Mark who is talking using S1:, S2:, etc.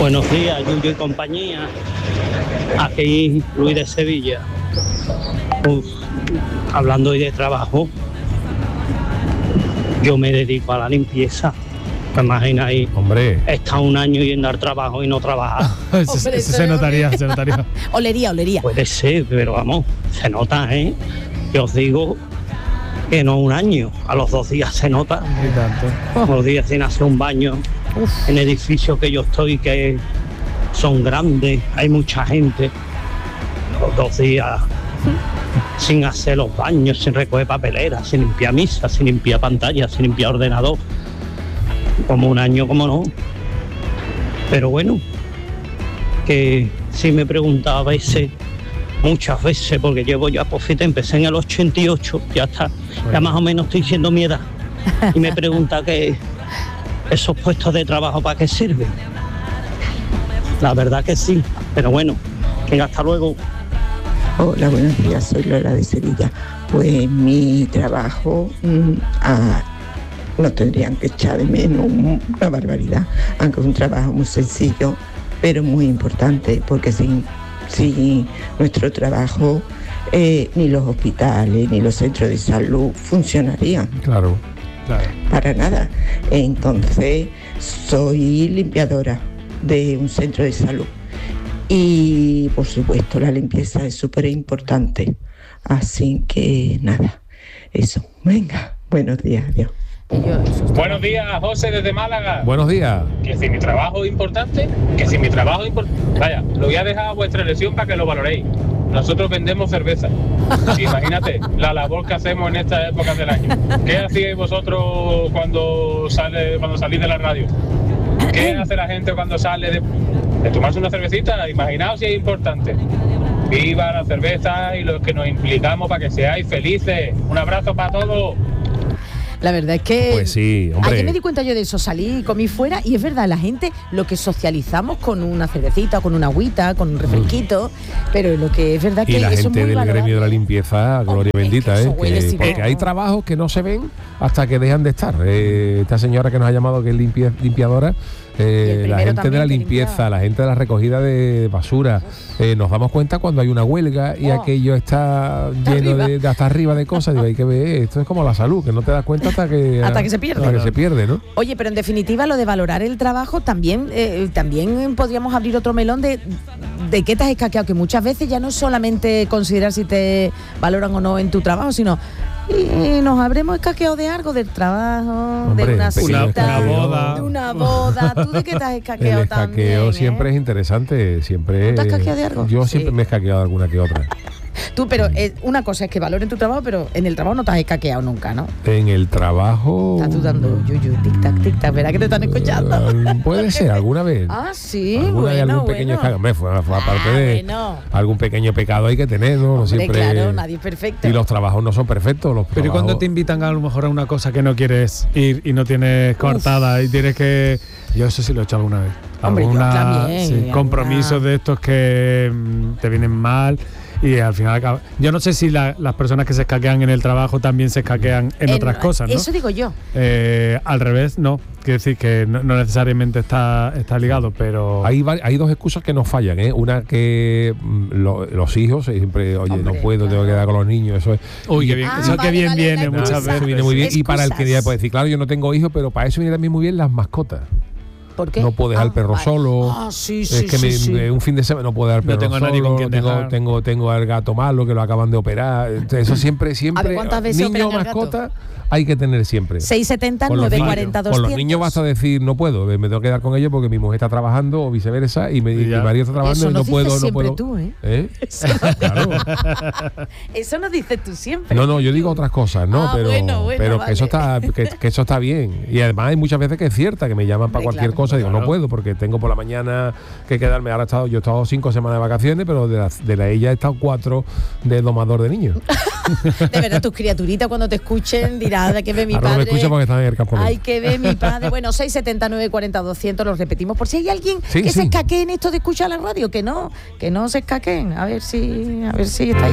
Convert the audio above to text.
S1: Buenos días, Yuyo y compañía. Aquí Luis de Sevilla. Hablando hoy de trabajo, yo me dedico a la limpieza. ¿Te imaginas ahí?
S2: Hombre.
S1: Está un año yendo al trabajo y no trabajar.
S2: Eso se notaría.
S3: Olería.
S1: Puede ser, pero vamos, se nota, ¿eh? Yo os digo que no un año, a los 2 días se nota.
S2: Y tanto.
S1: Los días sin hacer un baño. En el edificio que yo estoy, que son grandes, hay mucha gente. Los 2 días sin hacer los baños, sin recoger papeleras, sin limpiar misas, sin limpiar pantallas, sin limpiar ordenador. Como un año, como no. Pero bueno, que sí me preguntaba a veces, muchas veces, porque llevo ya, pues fíjate, empecé en el 88, ya está, ya más o menos estoy siendo mi edad. Y me pregunta que esos puestos de trabajo, ¿para qué sirven? La verdad que sí, pero bueno, venga, hasta luego.
S4: Hola, buenos días, soy Lola de Sevilla. Pues mi trabajo no tendrían que echar de menos una barbaridad, aunque es un trabajo muy sencillo, pero muy importante, porque sin nuestro trabajo ni los hospitales ni los centros de salud funcionarían.
S2: Claro.
S4: Para nada. Entonces, soy limpiadora de un centro de salud. Y, por supuesto, la limpieza es súper importante. Así que, nada, eso. Venga, buenos días, adiós.
S5: Buenos días, José desde Málaga.
S2: Buenos días.
S5: Que si mi trabajo es importante, vaya, lo voy a dejar a vuestra elección para que lo valoréis. Nosotros vendemos cerveza. Imagínate la labor que hacemos en estas épocas del año. ¿Qué hacíais vosotros cuando salís de la radio? ¿Qué hace la gente cuando sale de tomarse una cervecita? Imaginaos si es importante. Viva la cerveza y los que nos implicamos para que seáis felices. Un abrazo para todos.
S3: La verdad es que
S2: pues sí, hombre.
S3: Ayer me di cuenta yo de eso, salí y comí fuera y es verdad, la gente lo que socializamos con una cervecita, con una agüita, con un refresquito, pero lo que es verdad que
S2: y la
S3: eso
S2: gente
S3: es muy
S2: del
S3: valorable.
S2: gremio de la limpieza, gloria bendita, porque hay trabajos que no se ven hasta que dejan de estar. Esta señora que nos ha llamado, que es limpiadora, la gente de la limpieza, la gente de la recogida de basura, nos damos cuenta cuando hay una huelga y aquello está lleno de hasta arriba de cosas. Digo, hay que ver, esto es como la salud, que no te das cuenta hasta que
S3: se pierde.
S2: Hasta que se pierde, ¿no?
S3: Oye, pero en definitiva lo de valorar el trabajo también podríamos abrir otro melón de qué te has escaqueado, que muchas veces ya no es solamente considerar si te valoran o no en tu trabajo, sino y nos habremos escaqueado de algo, del trabajo, hombre, de una cita, de una boda. ¿Tú de qué te has escaqueado también?
S2: El escaqueo siempre es interesante, siempre.
S3: ¿Te has escaqueado de algo?
S2: Yo siempre me he escaqueado de alguna que otra.
S3: Tú, pero una cosa es que valoren tu trabajo, pero en el trabajo no te has escaqueado nunca, ¿no?
S2: En el trabajo...
S3: Estás dudando, yuyu, tic-tac, ¿verdad que te están escuchando?
S2: Puede ser, alguna vez.
S3: Ah, sí,
S2: algún pequeño escaqueo. Fue aparte de algún pequeño pecado hay que tener, ¿no?
S3: Hombre,
S2: siempre,
S3: claro, nadie es perfecto.
S2: Y los trabajos no son perfectos.
S6: Pero ¿y cuando te invitan a lo mejor a una cosa que no quieres ir y no tienes coartada y tienes que... Yo eso sí lo he hecho alguna vez.
S3: Hombre, yo también,
S6: compromisos de estos que te vienen mal. Y al final acaba. Yo no sé si las personas que se escaquean en el trabajo también se escaquean en otras cosas, ¿no?
S3: Eso digo yo.
S6: Al revés, no. Quiere decir que no necesariamente está ligado, pero...
S2: Hay 2 excusas que nos fallan, ¿eh? Una que los hijos siempre, oye, hombre, no puedo, tengo que quedar con los niños, eso es...
S6: Uy, qué bien, eso que bien viene muchas veces.
S2: Viene muy bien.
S3: Excusas.
S2: Y para el que ya puede decir, claro, yo no tengo hijos, pero para eso viene también muy bien las mascotas.
S3: ¿Por qué?
S2: No puedo dejar al perro solo.
S3: Sí,
S2: es que un fin de semana no puedo dejar al perro
S6: tengo
S2: solo.
S6: Nadie con quien dejar.
S2: Tengo al gato malo que lo acaban de operar. Entonces, eso siempre
S3: A ver, ¿cuántas veces
S2: niño o mascota hay que tener siempre.
S3: 670 940 200.
S2: Con los niños basta decir no puedo, me tengo que quedar con ellos porque mi mujer está trabajando o viceversa y mi marido está trabajando y no puedo.
S3: Eso
S2: no puedo.
S3: Tú,
S2: Claro.
S3: Eso nos dices tú siempre.
S2: No, yo digo otras cosas, ¿no? Pero
S3: vale.
S2: que eso está bien. Y además hay muchas veces que es cierta, que me llaman para cualquier cosa y digo, no puedo porque tengo por la mañana que quedarme. Ahora yo he estado 5 semanas de vacaciones, pero de ella he estado 4 de domador de niños.
S3: De verdad, tus criaturitas cuando te escuchen dirán, hay que ver mi padre.
S2: No me escucha porque están en el campo.
S3: Hay que ver mi padre. Bueno, 679 40 200, los repetimos por si hay alguien que se escaquee en esto de escuchar la radio, que no se escaqueen. A ver si está ahí.